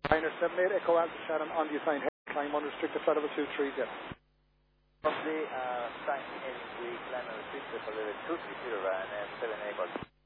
Liner 78 Echo Alpha Shannon on the assigned head. Climb unrestricted flight level 230. From the sign heading to climb unrestricted for level 230 and 7 Echo.